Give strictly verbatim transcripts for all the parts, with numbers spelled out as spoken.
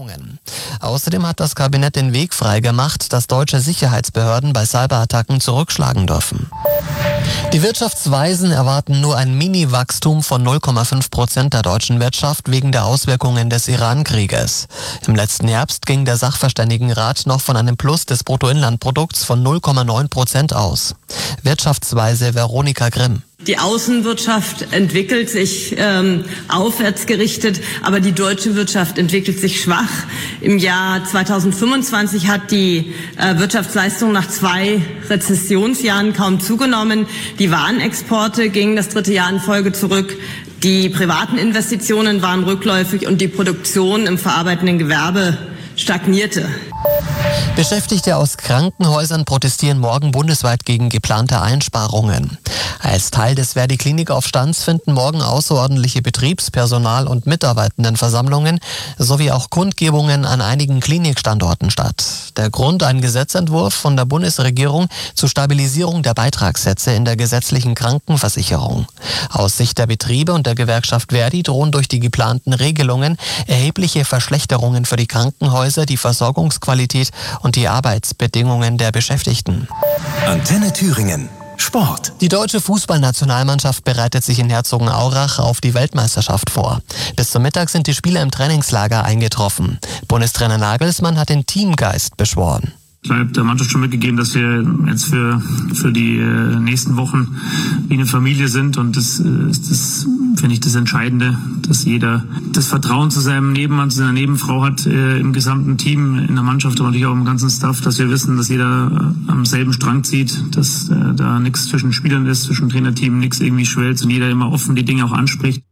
Bedingungen. Außerdem hat das Kabinett den Weg freigemacht, dass deutsche Sicherheitsbehörden bei Cyberattacken zurückschlagen dürfen. Die Wirtschaftsweisen erwarten nur ein Mini-Wachstum von null Komma fünf Prozent der deutschen Wirtschaft wegen der Auswirkungen des Iran-Krieges. Im letzten Herbst ging der Sachverständigenrat noch von einem Plus des Bruttoinlandprodukts von null Komma neun Prozent aus. Wirtschaftsweise Veronika Grimm. Die Außenwirtschaft entwickelt sich ähm, aufwärts gerichtet, aber die deutsche Wirtschaft entwickelt sich schwach. Im Jahr zweitausendfünfundzwanzig hat die äh, Wirtschaftsleistung nach zwei Rezessionsjahren kaum zugenommen. Die Warenexporte gingen das dritte Jahr in Folge zurück. Die privaten Investitionen waren rückläufig und die Produktion im verarbeitenden Gewerbe stagnierte. Beschäftigte aus Krankenhäusern protestieren morgen bundesweit gegen geplante Einsparungen. Als Teil des Verdi-Klinikaufstands finden morgen außerordentliche Betriebs-, Personal- und Mitarbeitendenversammlungen sowie auch Kundgebungen an einigen Klinikstandorten statt. Der Grund: ein Gesetzentwurf von der Bundesregierung zur Stabilisierung der Beitragssätze in der gesetzlichen Krankenversicherung. Aus Sicht der Betriebe und der Gewerkschaft Verdi drohen durch die geplanten Regelungen erhebliche Verschlechterungen für die Krankenhäuser, die Versorgungsqualität und die Arbeitsbedingungen der Beschäftigten. Antenne Thüringen. Sport. Die deutsche Fußballnationalmannschaft bereitet sich in Herzogenaurach auf die Weltmeisterschaft vor. Bis zum Mittag sind die Spieler im Trainingslager eingetroffen. Bundestrainer Nagelsmann hat den Teamgeist beschworen. Ich habe der Mannschaft schon mitgegeben, dass wir jetzt für für die äh, nächsten Wochen wie eine Familie sind, und das ist das, finde ich, das Entscheidende, dass jeder das Vertrauen zu seinem Nebenmann, zu seiner Nebenfrau hat, äh, im gesamten Team, in der Mannschaft, aber natürlich auch im ganzen Staff, dass wir wissen, dass jeder äh, am selben Strang zieht, dass äh, da nichts zwischen Spielern ist, zwischen Trainerteam, nichts irgendwie schwellt und jeder immer offen die Dinge auch anspricht.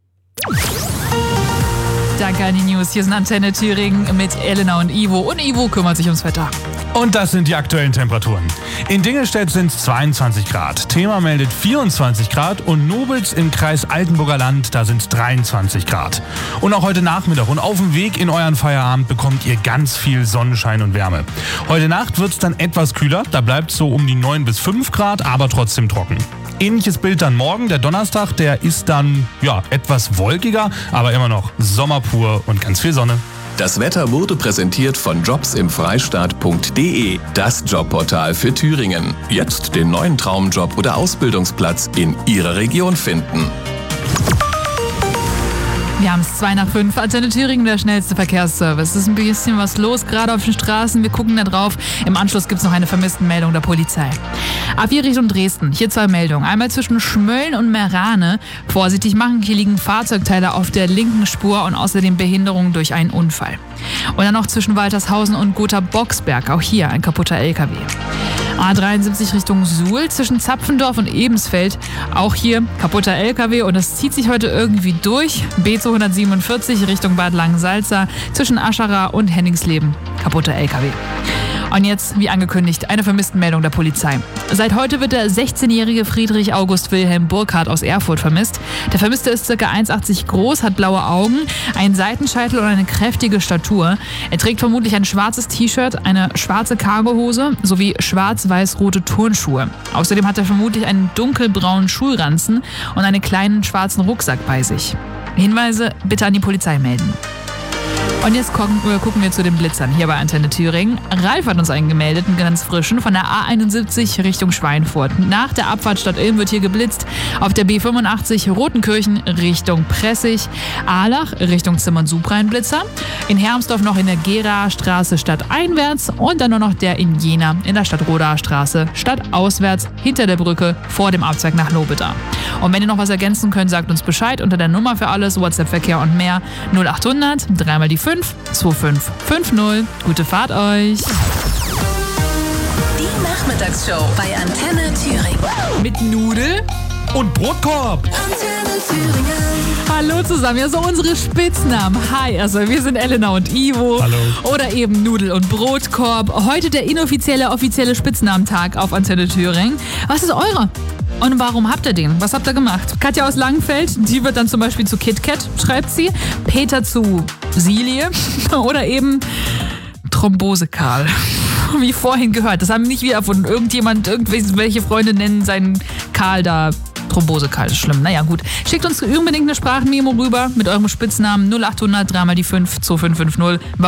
Danke an die News. Hier sind Antenne Thüringen mit Elena und Ivo. Und Ivo kümmert sich ums Wetter. Und das sind die aktuellen Temperaturen. In Dingelstedt sind es zweiundzwanzig Grad. Thema meldet vierundzwanzig Grad und Nobels im Kreis Altenburger Land, da sind es dreiundzwanzig Grad. Und auch heute Nachmittag und auf dem Weg in euren Feierabend bekommt ihr ganz viel Sonnenschein und Wärme. Heute Nacht wird es dann etwas kühler, da bleibt es so um die neun bis fünf Grad, aber trotzdem trocken. Ähnliches Bild dann morgen, der Donnerstag, der ist dann ja etwas wolkiger, aber immer noch Sommer pur und ganz viel Sonne. Das Wetter wurde präsentiert von jobs im freistaat punkt de, das Jobportal für Thüringen. Jetzt den neuen Traumjob oder Ausbildungsplatz in Ihrer Region finden. Wir haben es zwei nach fünf. Antenne Thüringen, der schnellste Verkehrsservice. Es ist ein bisschen was los, gerade auf den Straßen. Wir gucken da drauf. Im Anschluss gibt es noch eine Vermisstenmeldung der Polizei. A vier Richtung Dresden. Hier zwei Meldungen. Einmal zwischen Schmölln und Merane. Vorsichtig machen, hier liegen Fahrzeugteile auf der linken Spur und außerdem Behinderung durch einen Unfall. Und dann noch zwischen Waltershausen und Gotha-Boxberg. Auch hier ein kaputter L K W. A dreiundsiebzig Richtung Suhl zwischen Zapfendorf und Ebensfeld. Auch hier kaputter L K W und es zieht sich heute irgendwie durch. B zweihundertsiebenundvierzig Richtung Bad Langensalza zwischen Aschara und Henningsleben. Kaputter L K W. Und jetzt, wie angekündigt, eine Vermisstenmeldung der Polizei. Seit heute wird der sechzehnjährige Friedrich August Wilhelm Burkhardt aus Erfurt vermisst. Der Vermisste ist ca. eins Komma achtzig groß, hat blaue Augen, einen Seitenscheitel und eine kräftige Statur. Er trägt vermutlich ein schwarzes T-Shirt, eine schwarze Cargohose sowie schwarz-weiß-rote Turnschuhe. Außerdem hat er vermutlich einen dunkelbraunen Schulranzen und einen kleinen schwarzen Rucksack bei sich. Hinweise bitte an die Polizei melden. Und jetzt gucken, gucken wir zu den Blitzern hier bei Antenne Thüringen. Ralf hat uns einen gemeldet, einen ganz frischen, von der A einundsiebzig Richtung Schweinfurt. Nach der Abfahrt Stadt Ilm wird hier geblitzt. Auf der B fünfundachtzig Rotenkirchen Richtung Pressig. Ahlach Richtung Zimmern-Subra ein Blitzer. In Hermsdorf noch in der Gera-Straße stadteinwärts. Und dann nur noch der in Jena in der Stadt-Roda-Straße stadtauswärts hinter der Brücke vor dem Abzweig nach Lobeda. Und wenn ihr noch was ergänzen könnt, sagt uns Bescheid unter der Nummer für alles, WhatsApp-Verkehr und mehr null achthundert, dreimal die fünf, zwei fünf fünf null. Gute Fahrt euch! Die Nachmittagsshow bei Antenne Thüringen. Mit Nudel und Brotkorb. Antenne Thüringen. Hallo zusammen, ja so unsere Spitznamen. Hi, also wir sind Elena und Ivo. Hallo. Oder eben Nudel und Brotkorb. Heute der inoffizielle, offizielle Spitznamenentag auf Antenne Thüringen. Was ist eure? Und warum habt ihr den? Was habt ihr gemacht? Katja aus Langenfeld, die wird dann zum Beispiel zu KitKat, schreibt sie. Peter zu Silie. Oder eben Thrombose-Karl. Wie vorhin gehört. Das haben nicht wir erfunden. Irgendjemand, irgendwelche Freunde nennen seinen Karl da Thrombose-Karl. Ist schlimm. Naja, gut. Schickt uns unbedingt eine Sprachmemo rüber mit eurem Spitznamen null achthundert, dreimal die fünf, zwei fünf fünf null.